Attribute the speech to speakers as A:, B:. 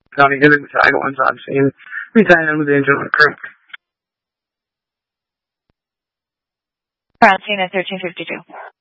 A: County Giving Side once on scene. Resigning with the engine crew.
B: Crime scene at 1352.